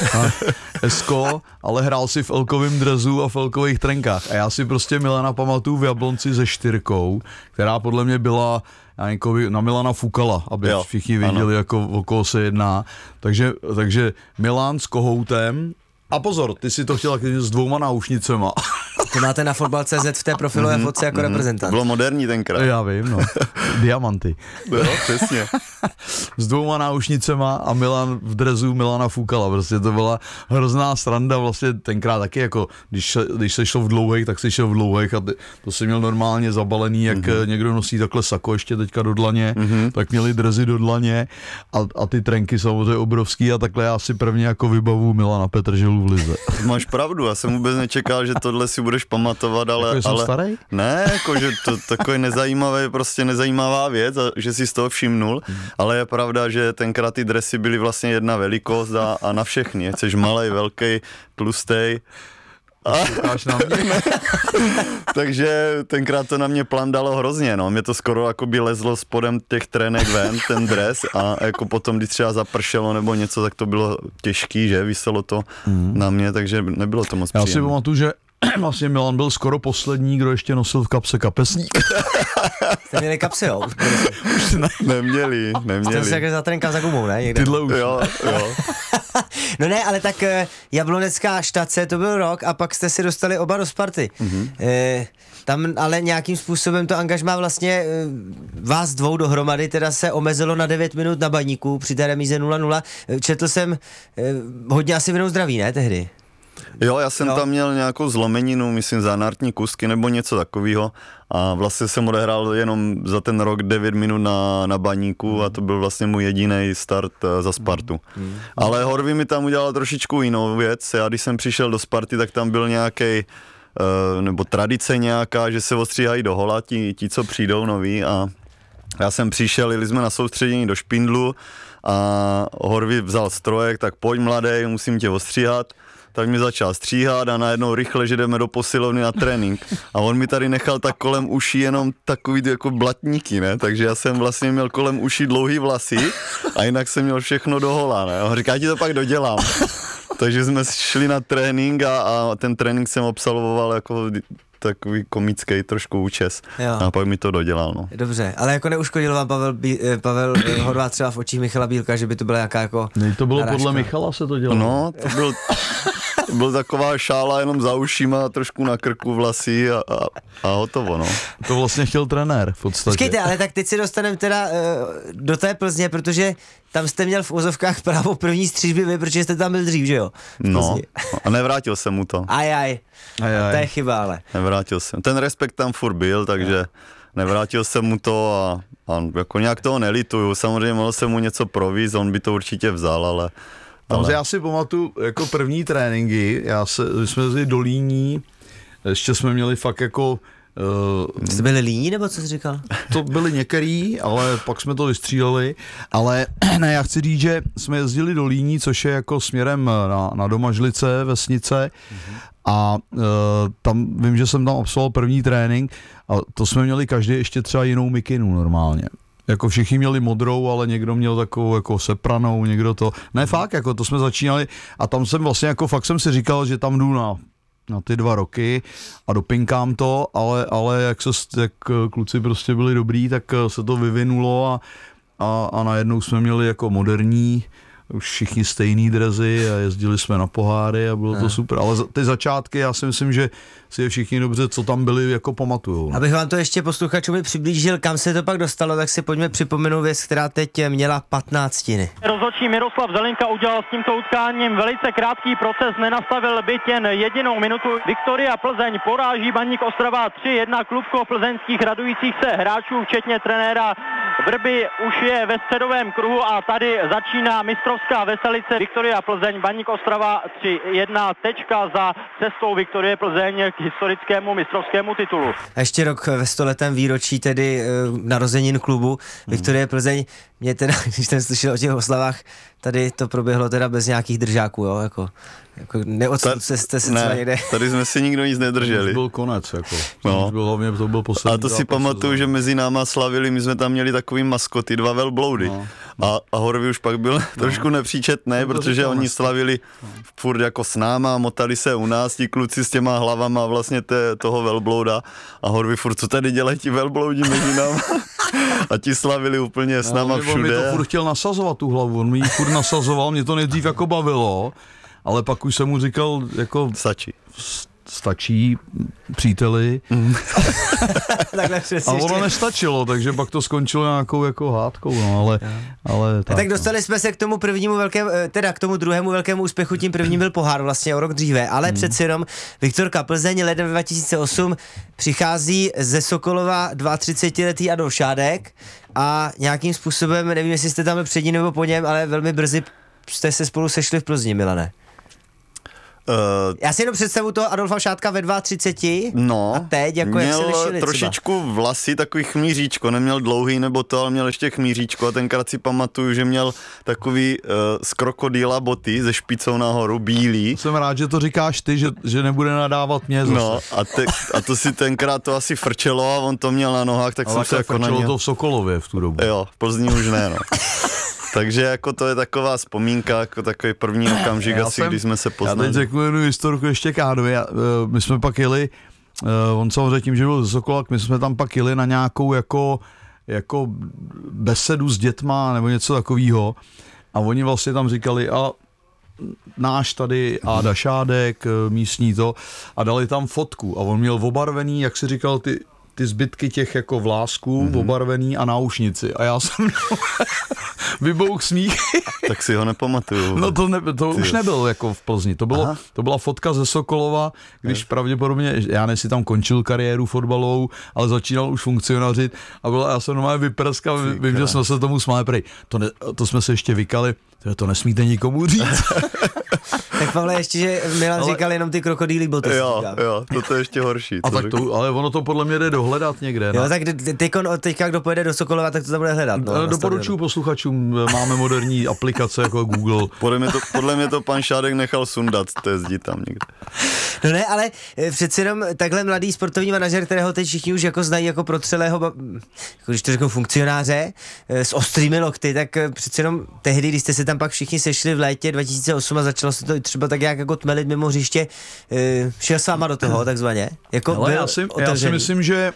Esko, ale hrál si v elkovém drezu a v elkových trenkách. A já si prostě Milana pamatuju v Jablonci se čtyřkou, která podle mě byla jako na Milana Fukala, aby jo, všichni věděli, jako o koho se jedná. Takže, takže Milan s kohoutem. A pozor, ty si to chtěl taky s dvouma náušnicema. To máte na fotbal tečka cé zet v té profilové fotce jako mm-hmm. reprezentant. Bylo moderní tenkrát. Já vím, no. Diamanty. Jo, přesně. S dvouma náušnicema a Milan v drezu Milana Fukala. Prostě to byla hrozná sranda vlastně tenkrát taky, jako když, když se šlo v dlouhých, tak se šel v dlouhých a ty, to se měl normálně zabalený, jak mm-hmm. někdo nosí takhle sako ještě teďka do dlaně, mm-hmm. tak měli drezy do dlaně a, a ty trenky samozřejmě obrovský a takhle já si prvně jako vybavu Milana Petrželu v lize. Máš pravdu, já jsem vůbec nečekal, že tohle si budeš pamatovat, ale... Jako ale starý? Ne, jako, že to takový nezajímavý, prostě nezajímavá věc, a že si z toho všimnul, hmm. ale je pravda, že tenkrát ty dresy byly vlastně jedna velikost a, a na všechny, ať jsi malej, velký, tlustej. A... na mě. Takže tenkrát to na mě plandalo hrozně, no. Mě to skoro jako by lezlo spodem těch trenek ven, ten dres a jako potom, když třeba zapršelo nebo něco, tak to bylo těžký, že, viselo to mm. na mě, takže nebylo to moc příjemné. Já si pamatuju, že vlastně Milan byl skoro poslední, kdo ještě nosil v kapse kapesník. Jste měli kapsy, jo? Už ne. Neměli, neměli. Jste se jako zatrenkal za gumou, ne? Někde. Tyhle už. Jo, jo. No ne, ale tak Jablonecká štace, to byl rok a pak jste si dostali oba do Sparty. Mm-hmm. E, tam ale nějakým způsobem to angažmá vlastně e, vás dvou dohromady, teda se omezilo na devět minut na Baníku při té remíze nula nula. Četl jsem e, hodně asi vinou zdraví, ne, tehdy? Jo, já jsem jo. tam měl nějakou zlomeninu, myslím zanártní kusky nebo něco takového a vlastně jsem odehrál jenom za ten rok devět minut na, na Baníku mm. a to byl vlastně můj jediný start uh, za Spartu. Mm. Ale Horvý mi tam udělal trošičku jinou věc. Já když jsem přišel do Sparty, tak tam byl nějaký uh, nebo tradice nějaká, že se ostříhají do hola ti, ti, co přijdou noví a já jsem přišel, jeli jsme na soustředění do Špindlu a Horvý vzal strojek, tak pojď mladej, musím tě ostříhat. Tak mi začal stříhat a najednou rychle, že jdeme do posilovny na trénink. A on mi tady nechal tak kolem uší jenom takový jako blatníky, ne? Takže já jsem vlastně měl kolem uší dlouhý vlasy a jinak jsem měl všechno do hola, ne? A on říká, já ti to pak dodělám. Takže jsme šli na trénink a, a ten trénink jsem absolvoval jako takový komický trošku účes. Jo. A pak mi to dodělal, no. Dobře, ale jako neuškodil vám Pavel, Bí, Pavel Horváth třeba v očích Michala Bílka, že by to byla jaká jako ne, to bylo narážka. Podle Michala se to dělalo. No, to byl... Byl taková šála jenom za ušima, trošku na krku vlasy a, a, a hotovo, no. To vlastně chtěl trenér v podstatě. Počkejte, ale tak teď si dostaneme teda uh, do té Plzně, protože tam jste měl v ozovkách právo první střížby vy, protože jste tam byl dřív, že jo? No, a nevrátil jsem mu to. Aj, aj. aj, aj. To je chyba, ale. Nevrátil jsem. Ten respekt tam furt byl, takže nevrátil jsem mu to a, a jako nějak toho nelituju. Samozřejmě mohl jsem mu něco provízt, on by to určitě vzal, ale Ale... Já si pamatuju jako první tréninky, já se, my jsme jeli do Líní, ještě jsme měli fakt jako... Uh, Jste byli líní, nebo co jsi říkal? To byli některý, ale pak jsme to vystříleli, ale ne, já chci říct, že jsme jezdili do Líní, což je jako směrem na, na Domažlice, vesnice, mm-hmm. a uh, tam vím, že jsem tam absolvoval první trénink a to jsme měli každý ještě třeba jinou mikinu normálně. Jako všichni měli modrou, ale někdo měl takovou jako sepranou, někdo to... Ne fakt, jako to jsme začínali a tam jsem vlastně jako fakt jsem si říkal, že tam jdu na, na ty dva roky a dopinkám to, ale, ale jak, se, jak kluci prostě byli dobrý, tak se to vyvinulo a, a, a najednou jsme měli jako moderní, už všichni stejný drezy a jezdili jsme na poháry a bylo ne. to super. Ale ty začátky, já si myslím, že si je všichni dobře, co tam byli, jako pamatujou. Abych vám to ještě posluchačům přiblížil, kam se to pak dostalo, tak si pojďme připomenout věc, která teď měla patnáctiny. Rozhodčí Miroslav Zelinka udělal s tímto utkáním velice krátký proces, nenastavil byt jen jedinou minutu. Viktoria Plzeň poráží Baník Ostrava tři jedna. Klubko plzeňských radujících se hráčů, včetně trenéra Vrby, už je ve středovém kruhu a tady začíná mistrovství Mistrovská Veselice, Viktoria Plzeň, Baník Ostrava tři jedna, tečka za cestou Viktorie Plzeň k historickému mistrovskému titulu. A ještě rok ve stoletém výročí tedy e, narozenin klubu Viktorie Plzeň. Mě teda, když jsem slyšel o těch oslavách, tady to proběhlo teda bez nějakých držáků, jo, jako, jako neodsud se jste se ne, někde. Tady jsme si nikdo nic nedrželi. To byl konec, jako. No. Byl, hlavně to byl poslední. A to si pamatuju, že mezi náma slavili, my jsme tam měli takový maskoty, dva velbloudy. No. A, a Horvy už pak byl no. trošku nepříčetný, no, protože oni slavili furt jako s náma, motali se u nás, ti kluci s těma hlavama vlastně te, toho velblouda. A Horvy furt, co tady dělají ti velbloudi mezi náma? A ti slavili úplně s náma no, všude. On mi to furt chtěl nasazovat tu hlavu, on mi ji furt nasazoval, mě to nejdřív jako bavilo, ale pak už jsem mu říkal jako... Stačí. Stačí, příteli. Mm. A ono ještě... nestačilo, takže pak to skončilo nějakou jako hádkou, no, ale... ale tak, tak dostali jsme se k tomu prvnímu velkému, teda k tomu druhému velkému úspěchu, tím prvním byl pohár vlastně o rok dříve, ale mm. přeci jenom Viktorka Plzeň leden dva tisíce osm přichází ze Sokolova třicetiletý Adolf Šádek a nějakým způsobem, nevím, jestli jste tam byl před ním nebo po něm, ale velmi brzy jste se spolu sešli v Plzni, Milane. Uh, Já si jenom představu toho Adolfa Šádka ve třiceti dva no, a teď, jako jak se lišili trošičku třeba. Vlasy, takový chmíříčko, neměl dlouhý nebo to, ale měl ještě chmíříčko a tenkrát si pamatuju, že měl takový uh, z krokodýla boty ze špicou nahoru, bílý. Jsem rád, že to říkáš ty, že, že nebude nadávat mě zase. No a, te, a to si tenkrát to asi frčelo a on to měl na nohách, tak ale jsem se jako na něj... to v Sokolově v tu dobu. Jo, v Plzni už ne, no. Takže jako to je taková vzpomínka, jako takový první okamžik asi, jsem, když jsme se poznali. Já teď řeknu jednu historku ještě Kádovi. My jsme pak jeli, on samozřejmě tím, že byl ze Sokolak, my jsme tam pak jeli na nějakou jako, jako besedu s dětma nebo něco takového. A oni vlastně tam říkali, a náš tady Áda Šádek, místní to, a dali tam fotku. A on měl obarvený, jak si říkal, ty ty zbytky těch jako vlásků, mm-hmm. obarvený a náušnici. A já jsem vybouch smích. Tak si ho nepamatuju. No to, ne, to už nebyl jako v Plzni. To, bylo, to byla fotka ze Sokolova, když je. pravděpodobně, já ne si tam končil kariéru fotbalovou, ale začínal už funkcionařit a byla, já jsem normálně vyprskal, vím, že jsme se tomu smáli, prej, to, ne, to jsme se ještě vykali, to nesmíte nikomu říct. Tak Pavle, ještě, že Milan ale... říkal jenom ty krokodýlí boty. Jo, jo, to je ještě horší. A tak to, ale ono to podle mě jde dohledat někde. Jo, tak teďka, teďka, kdo pojede do Sokolova, tak to tam bude hledat. No, doporučuji posluchačům, máme moderní aplikace jako Google. Podle mě to, podle mě to pan Šádek nechal sundat, to jezdí tam někde. No ne, ale přeci jenom takhle mladý sportovní manažer, kterého teď všichni už jako znají jako protřelého, jako když to řeknu funkcionáře, s ostrými lokty, tak přeci jenom tehdy, když jste se tam pak všichni sešli v létě dva tisíce osm a začalo se to třeba tak nějak jako tmelit mimo hřiště, šel s váma do toho takzvaně? Jako ale já si, já si myslím, že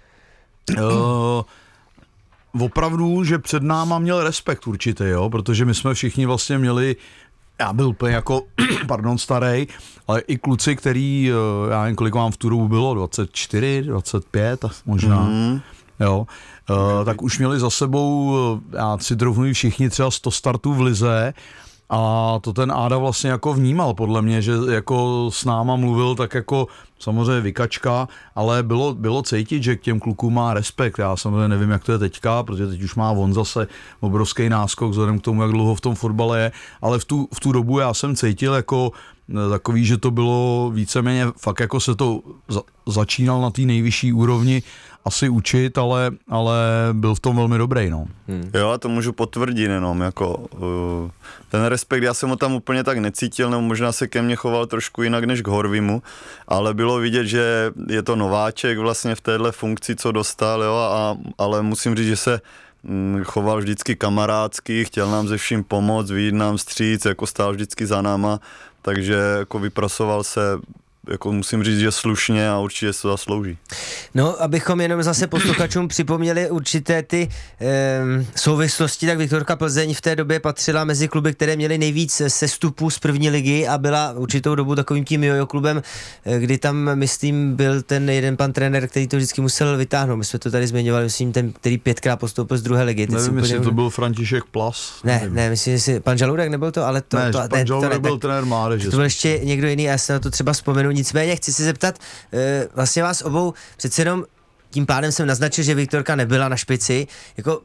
uh, opravdu, že před náma měl respekt určitě, jo, protože my jsme všichni vlastně měli, já byl úplně jako, pardon, starej, ale i kluci, který, já nevím, kolik vám v tu dobu bylo, dvacet čtyři, dvacet pět možná, mm. jo, uh, tak už měli za sebou, já si troufnu všichni třeba sto startů v lize. A to ten Áda vlastně jako vnímal podle mě, že jako s náma mluvil tak jako samozřejmě vykačka, ale bylo, bylo cítit, že k těm klukům má respekt. Já samozřejmě nevím, jak to je teďka, protože teď už má on zase obrovský náskok vzhledem k tomu, jak dlouho v tom fotbale je, ale v tu, v tu dobu já jsem cítil jako takový, že to bylo víceméně fakt jako se to za, začínal na té nejvyšší úrovni asi učit, ale, ale byl v tom velmi dobrý, no. Hmm. Jo, a to můžu potvrdit jenom, jako uh, ten respekt, já jsem ho tam úplně tak necítil, nebo možná se ke mně choval trošku jinak než k Horvimu, ale bylo vidět, že je to nováček vlastně v téhle funkci, co dostal, jo, a, ale musím říct, že se mm, choval vždycky kamarádsky, chtěl nám ze vším pomoct, vyjít nám vstříc, jako stál vždycky za náma, takže jako vypracoval se, jako musím říct, že slušně a určitě se to zaslouží. No, abychom jenom zase posluchačům připomněli určité ty e, souvislosti, tak Viktorka Plzeň v té době patřila mezi kluby, které měly nejvíc sestupů z první ligy a byla určitou dobu takovým tím jojo klubem, kdy tam, myslím, byl ten jeden pan trenér, který to vždycky musel vytáhnout. My jsme to tady zmiňovali, myslím, ten, který pětkrát postoupil z druhé ligy. Nevím, úplně... jestli to byl František Plas. Ne, nevím. ne, myslím, že pan Žaludek nebyl to, ale to... Ne, to, pan Žaludek byl tak, trenér mládeže. To byl ještě někdo jiný a já se na to třeba vzpomenu. Nicméně chci se zeptat, e, vlastně vás obou, přece jenom tím pádem jsem naznačil, že Viktorka nebyla na špici, jako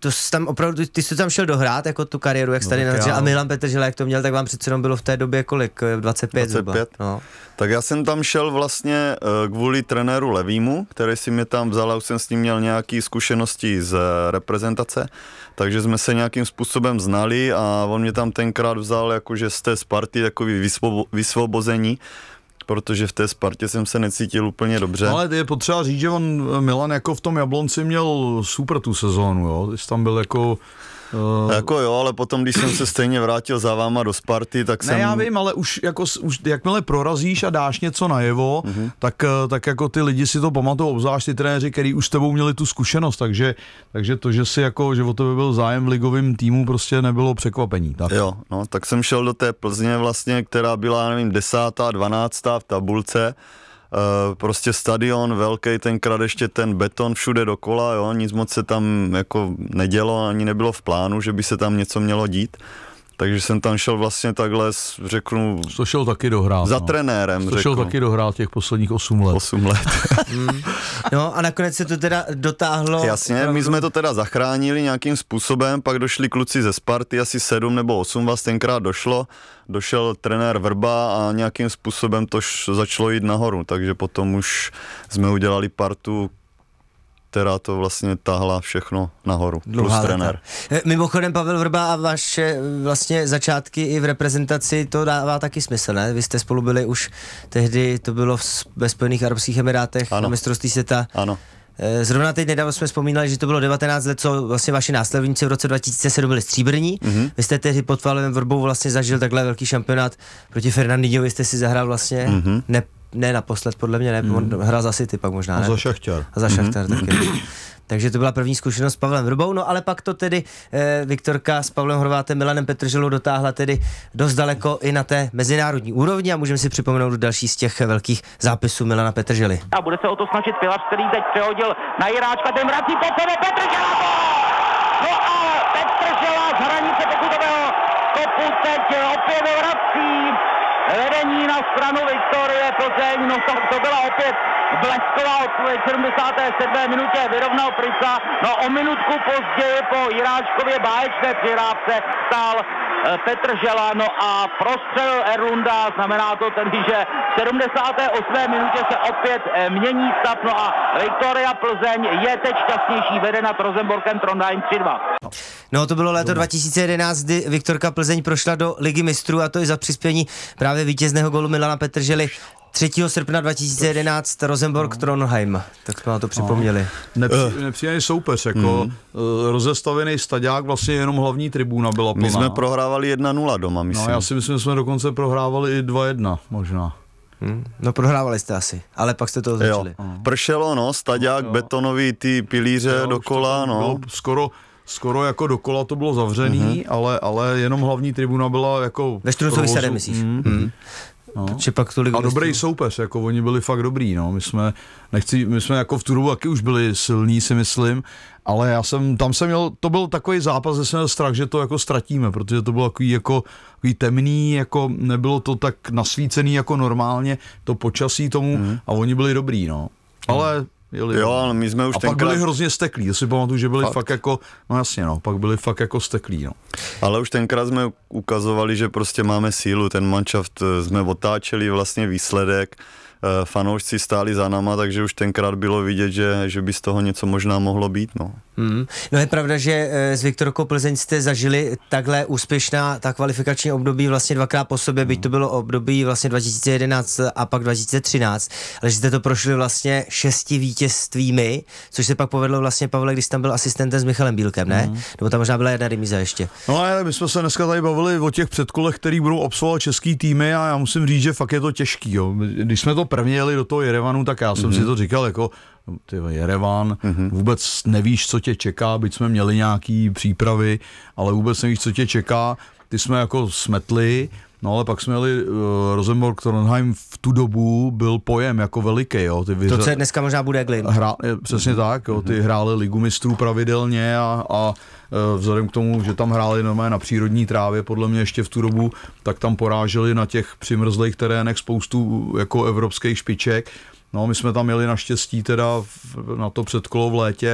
to jsi tam opravdu, ty jsi tam šel dohrát, jako tu kariéru, jak jsi no, tady naznačil, a Milan Petržela, jak to měl, tak vám přece jenom bylo v té době kolik? dvacet pět zhruba. No. Tak já jsem tam šel vlastně kvůli trenéru Levýmu, který si mě tam vzal a už jsem s ním měl nějaké zkušenosti z reprezentace, takže jsme se nějakým způsobem znali a on mě tam tenkrát vzal jakože z té Sparty takový vysvobo, vysvobození, protože v té Spartě jsem se necítil úplně dobře. Ale je potřeba říct, že on, Milan, jako v tom Jablonci měl super tu sezónu, jo, ty jsi tam byl jako... Uh... Jako jo, ale potom, když jsem se stejně vrátil za váma do Sparty, tak jsem... Ne, já vím, ale už, jako, už jakmile prorazíš a dáš něco najevo, uh-huh. tak, tak jako ty lidi si to pamatují, obzvlášť ty trenéři, který už s tebou měli tu zkušenost, takže, takže to, že si jako, že o tebe byl zájem v ligovém týmu, prostě nebylo překvapení. Tak? Jo, no, tak jsem šel do té Plzně vlastně, která byla, nevím, desátá, dvanáctá v tabulce. Uh, prostě stadion velký, tenkrát ještě ten beton všude dokola, jo, nic moc se tam jako nedělo, ani nebylo v plánu, že by se tam něco mělo dít. Takže jsem tam šel vlastně takhle, řeknu... To šel taky dohrát. Za no. trenérem, To šel taky dohrát těch posledních osm let. osm let. mm. No a nakonec se to teda dotáhlo... Jasně, opravdu... my jsme to teda zachránili nějakým způsobem, pak došli kluci ze Sparty, asi sedm nebo osm vás tenkrát došlo, došel trenér Vrba a nějakým způsobem to začalo jít nahoru, takže potom už jsme udělali partu, která to vlastně tahla všechno nahoru, plus trenér. Mimochodem Pavel Vrba a vaše vlastně začátky i v reprezentaci, to dává taky smysl, ne? Vy jste spolu byli už tehdy, to bylo ve Spojených arabských emirátech, ano. Na mistrovství světa. Ano. Zrovna teď nedávno jsme vzpomínali, že to bylo devatenáct let, co vlastně vaši následovníci v roce dva tisíce sedm byli stříbrní. Mm-hmm. Vy jste tehdy pod Pavlem Vrbou vlastně zažil takhle velký šampionát proti Fernandinhovi, jste si zahrál vlastně mm-hmm. ne, ne naposled, podle mě ne, mm. on hrál za City pak možná, ne? A za Šachtar. A za Šachtar mm-hmm. taky. Takže to byla první zkušenost s Pavlem Vrbou, no ale pak to tedy eh, Viktorka s Pavlem Horvátem, Milanem Petrželou dotáhla tedy dost daleko i na té mezinárodní úrovni a můžeme si připomenout další z těch velkých zápisů Milana Petržely. A bude se o to snažit Pilař, který teď přehodil na Jiráčka, ten vrací pod sebe Petržela! No a Petržela z hranice pokutového kopu teď opět vrací vedení na stranu Viktorie Plzeň, no to, to byla opět blesková odpověď v sedmdesáté sedmé minutě, vyrovnal Prica, no o minutku později po Jiráčkově báječné přihrávce stál e, Petržela, no a prostřel Erlunda, znamená to tedy, že v sedmdesáté osmé minutě se opět e, mění stav, no a Viktoria Plzeň je teď šťastnější, vede nad Rosenborkem Trondheim tři dva. No to bylo léto dva tisíce jedenáct, kdy Viktorka Plzeň prošla do Ligy mistrů a to i za přispění právě vítězného gólu Milana Petržely. třetího srpna dva tisíce jedenáct Rosenborg Trondheim, tak jsme na to připomněli. Nepři, nepříjemný soupeř, jako mm. rozestavený staďák, vlastně jenom hlavní tribuna byla plná. My jsme prohrávali jedna nula doma, myslím. No já si myslím, že jsme dokonce prohrávali i dva jedna možná. Hmm. No prohrávali jste asi, ale pak jste to označili. Pršelo, no, staďák, no, betonový, ty pilíře jo, dokola, no. Skoro Skoro jako dokola to bylo zavřený, mm-hmm. ale, ale jenom hlavní tribuna byla jako... Ve Štruncový sadě, myslíš? Mm-hmm. Mm-hmm. No. Pak a dobrý soupeř, jako oni byli fakt dobrý, no. My jsme, nechci, my jsme jako v tu dobu taky už byli silní, si myslím, ale já jsem, tam jsem měl, to byl takový zápas, že jsem měl strach, že to jako ztratíme, protože to bylo takový jako takový temný, jako nebylo to tak nasvícený jako normálně, to počasí tomu mm-hmm. a oni byli dobrý, no. Ale... Jeli, jo, ale my jsme už a tenkrát... pak byli hrozně steklí, já si pamatuju, že byli fakt. fakt jako, no jasně no, pak byli fakt jako steklí, no. Ale už tenkrát jsme ukazovali, že prostě máme sílu, ten manšaft jsme otáčeli vlastně výsledek, fanoušci stáli za náma, takže už tenkrát bylo vidět, že, že by z toho něco možná mohlo být, no. Hmm. No je pravda, že s Viktorkou Plzeň jste zažili takhle úspěšná ta kvalifikační období vlastně dvakrát po sobě, byť to bylo období vlastně dva tisíce jedenáct a pak dva tisíce třináct, ale že jste to prošli vlastně šesti vítězstvími, což se pak povedlo vlastně, Pavle, když tam byl asistentem s Michalem Bílkem, ne? Hmm. Nebo tam možná byla jedna remíza ještě. No ale my jsme se dneska tady bavili o těch předkolech, který budou absolvovat český týmy a já musím říct, že fakt je to těžký, jo. Když jsme to prvně jeli do toho Jerevanu, tak já jsem mm-hmm. si to říkal jako ty Jerevan, mm-hmm. vůbec nevíš, co tě čeká, byť jsme měli nějaký přípravy, ale vůbec nevíš, co tě čeká, ty jsme jako smetli, no ale pak jsme měli uh, Rosenborg Trondheim, v tu dobu byl pojem jako veliký, jo. Ty vyře... To, co dneska možná bude Glint. Hrá... Přesně mm-hmm. tak, jo, ty mm-hmm. hráli Ligu mistrů pravidelně a, a uh, vzhledem k tomu, že tam hráli normálně na přírodní trávě, podle mě ještě v tu dobu, tak tam poráželi na těch přimrzlých terénech spoustu jako evropských špiček. No, my jsme tam jeli naštěstí teda na to předkolo v létě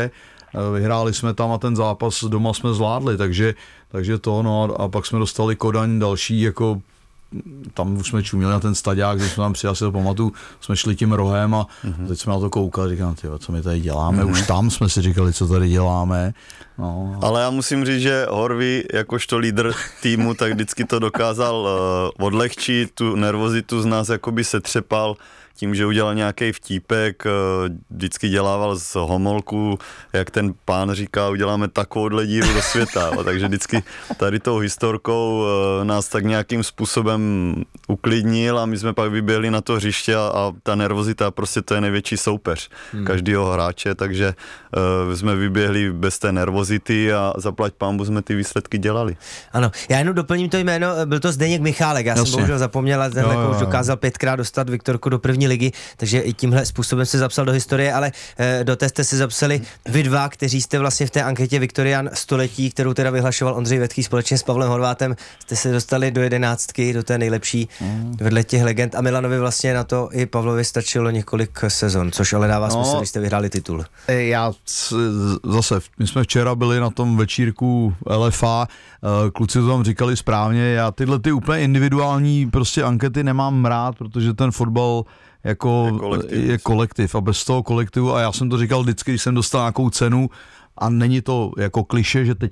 vyhráli jsme tam a ten zápas doma jsme zvládli, takže, takže to, no a pak jsme dostali Kodaň další, jako tam už jsme čuměli na ten staďák, když jsme tam přijeli, si to pamatuju, jsme šli tím rohem a mm-hmm. teď jsme na to koukali, říkám, tyjo, co my tady děláme, mm-hmm. už tam jsme si říkali, co tady děláme. No. Ale já musím říct, že Horvý, jakožto lídr týmu, tak vždycky to dokázal uh, odlehčit, tu nervozitu z nás jakoby setřepal tím, že udělal nějaký vtípek, vždycky dělával z homolku, jak ten pán říká, uděláme takovouhle díru do světa. Takže vždycky tady tou historkou nás tak nějakým způsobem uklidnil a my jsme pak vyběhli na to hřiště a, a ta nervozita, prostě to je největší soupeř hmm. každého hráče, takže uh, jsme vyběhli bez té nervozity a zaplať pánbu jsme ty výsledky dělali. Ano, já jenom doplním to jméno, byl to Zdeněk Michálek, já Jasně. jsem bohužel zapomněl, ale tenhle už dokázal pětkrát dostat Viktorku do první ligy, takže i tímhle způsobem se zapsal do historie, ale e, do té jste se zapsali vy dva, kteří jste vlastně v té anketě Viktorian století, kterou teda vyhlašoval Ondřej Vetký společně s Pavlem Horvátem, jste se dostali do jedenáctky, do té nejlepší mm. vedle těch legend a Milanovi vlastně na to i Pavlovi stačilo několik sezon, což ale dává no, smysl, když jste vyhráli titul. Já zase, my jsme včera byli na tom večírku L F A, kluci to tam říkali správně, já tyhle ty úplně individuální prostě ankety nemám rád, protože ten fotbal jako je kolektiv. je kolektiv a bez toho kolektivu, a já jsem to říkal vždycky, když jsem dostal nějakou cenu, a není to jako kliše, že teď